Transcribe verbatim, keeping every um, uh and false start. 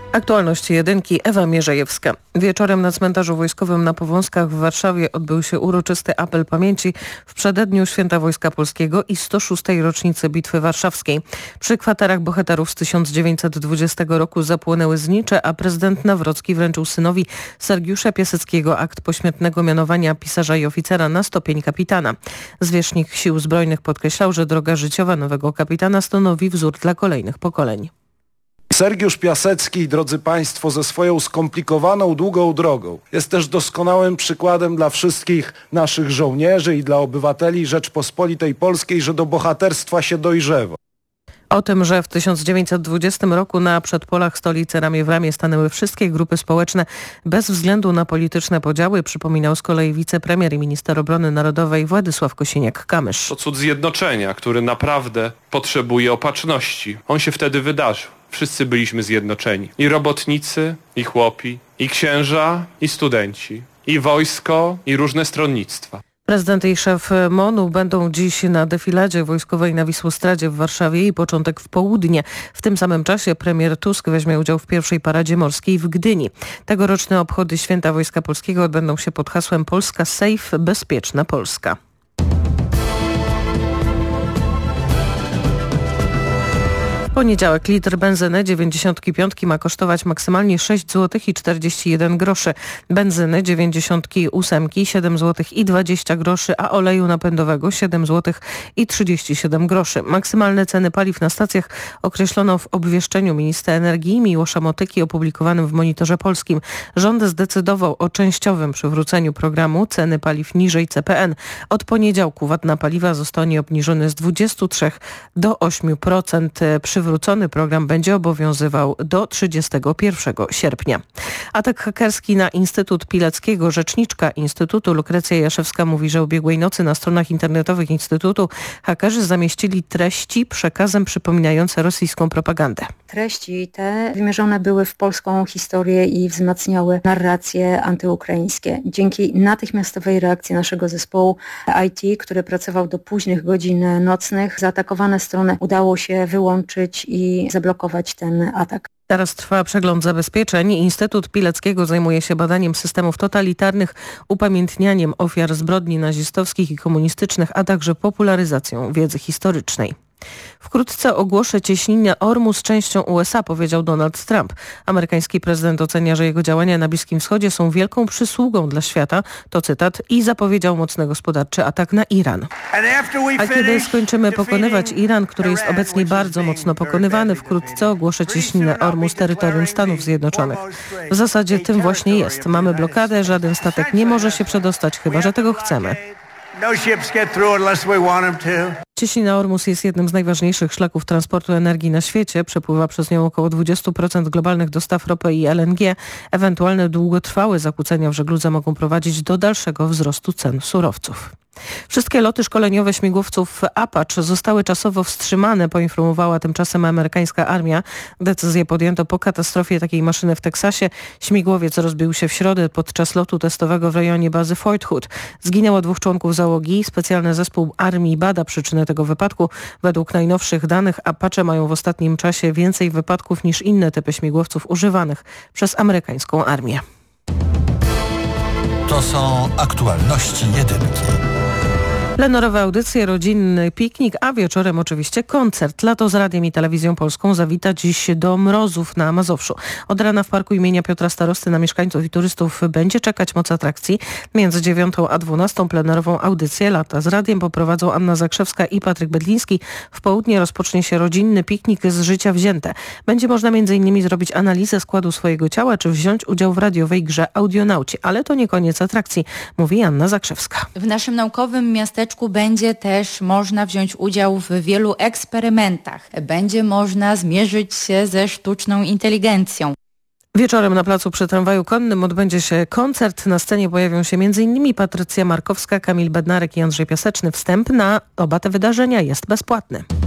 Aktualności jedynki, Ewa Mierzejewska. Wieczorem na cmentarzu wojskowym na Powązkach w Warszawie odbył się uroczysty apel pamięci w przededniu Święta Wojska Polskiego i sto szóstej rocznicy Bitwy Warszawskiej. Przy kwaterach bohaterów z tysiąc dziewięćset dwudziestego roku zapłonęły znicze, a prezydent Nawrocki wręczył synowi Sergiusza Piaseckiego akt pośmiertnego mianowania pisarza i oficera na stopień kapitana. Zwierzchnik Sił Zbrojnych podkreślał, że droga życiowa nowego kapitana stanowi wzór dla kolejnych pokoleń. Sergiusz Piasecki, drodzy Państwo, ze swoją skomplikowaną, długą drogą jest też doskonałym przykładem dla wszystkich naszych żołnierzy i dla obywateli Rzeczpospolitej Polskiej, że do bohaterstwa się dojrzewa. O tym, że w tysiąc dziewięćset dwudziestym roku na przedpolach stolicy ramię w ramię stanęły wszystkie grupy społeczne bez względu na polityczne podziały, przypominał z kolei wicepremier i minister obrony narodowej Władysław Kosiniak-Kamysz. To cud zjednoczenia, który naprawdę potrzebuje opatrzności. On się wtedy wydarzył. Wszyscy byliśmy zjednoczeni. I robotnicy, i chłopi, i księża, i studenci, i wojsko, i różne stronnictwa. Prezydent i szef M O N-u będą dziś na defiladzie wojskowej na Wisłostradzie w Warszawie i początek w południe. W tym samym czasie premier Tusk weźmie udział w pierwszej paradzie morskiej w Gdyni. Tegoroczne obchody Święta Wojska Polskiego odbędą się pod hasłem Polska Safe, bezpieczna Polska. W poniedziałek litr benzyny dziewięćdziesiątki piątki ma kosztować maksymalnie sześć złotych i czterdzieści jeden groszy. Benzyny dziewięćdziesiątki ósemki siedem złotych i dwadzieścia groszy, a oleju napędowego siedem złotych i trzydzieści siedem groszy. Maksymalne ceny paliw na stacjach określono w obwieszczeniu ministra energii Miłosza Motyki opublikowanym w Monitorze Polskim. Rząd zdecydował o częściowym przywróceniu programu ceny paliw niżej C P N. Od poniedziałku V A T na paliwa zostanie obniżony z dwudziestu trzech do ośmiu procent. Przywrócony program będzie obowiązywał do trzydziestego pierwszego sierpnia. Atak hakerski na Instytut Pileckiego. Rzeczniczka Instytutu Lukrecja Jaszewska mówi, że ubiegłej nocy na stronach internetowych Instytutu hakerzy zamieścili treści przekazem przypominające rosyjską propagandę. Treści te wymierzone były w polską historię i wzmacniały narracje antyukraińskie. Dzięki natychmiastowej reakcji naszego zespołu I T, który pracował do późnych godzin nocnych, zaatakowane strony udało się wyłączyć i zablokować ten atak. Teraz trwa przegląd zabezpieczeń. Instytut Pileckiego zajmuje się badaniem systemów totalitarnych, upamiętnianiem ofiar zbrodni nazistowskich i komunistycznych, a także popularyzacją wiedzy historycznej. Wkrótce ogłoszę cieśninę Ormus częścią U S A, powiedział Donald Trump. Amerykański prezydent ocenia, że jego działania na Bliskim Wschodzie są wielką przysługą dla świata, to cytat, i zapowiedział mocny gospodarczy atak na Iran. A kiedy skończymy pokonywać Iran, który jest obecnie bardzo mocno pokonywany, wkrótce ogłoszę cieśninę Ormus terytorium Stanów Zjednoczonych. W zasadzie tym właśnie jest. Mamy blokadę, żaden statek nie może się przedostać, chyba że tego chcemy. Cieśnina Ormus jest jednym z najważniejszych szlaków transportu energii na świecie. Przepływa przez nią około dwadzieścia procent globalnych dostaw ropy i L N G. Ewentualne długotrwałe zakłócenia w żegludze mogą prowadzić do dalszego wzrostu cen surowców. Wszystkie loty szkoleniowe śmigłowców Apache zostały czasowo wstrzymane, poinformowała tymczasem amerykańska armia. Decyzję podjęto po katastrofie takiej maszyny w Teksasie. Śmigłowiec rozbił się w środę podczas lotu testowego w rejonie bazy Fort Hood. Zginęło dwóch członków załogi. Specjalny zespół armii bada przyczynę tego wypadku. Według najnowszych danych Apache mają w ostatnim czasie więcej wypadków niż inne typy śmigłowców używanych przez amerykańską armię. To są aktualności jedynki. Plenorowe audycje, rodzinny piknik, a wieczorem oczywiście koncert. Lato z Radiem i Telewizją Polską zawita dziś do Mrozów na Mazowszu. Od rana w parku imienia Piotra Starosty na mieszkańców i turystów będzie czekać moc atrakcji. Między dziewiątą a dwunastą plenerową audycję Lata z Radiem poprowadzą Anna Zakrzewska i Patryk Bedliński. W południe rozpocznie się rodzinny piknik z życia wzięte. Będzie można między innymi zrobić analizę składu swojego ciała, czy wziąć udział w radiowej grze Audionauci. Ale to nie koniec atrakcji, mówi Anna Zakrzewska. W naszym naukowym miasteczku będzie też można wziąć udział w wielu eksperymentach. Będzie można zmierzyć się ze sztuczną inteligencją. Wieczorem na placu przy tramwaju konnym odbędzie się koncert. Na scenie pojawią się między innymi Patrycja Markowska, Kamil Bednarek i Andrzej Piaseczny. Wstęp na oba te wydarzenia jest bezpłatny.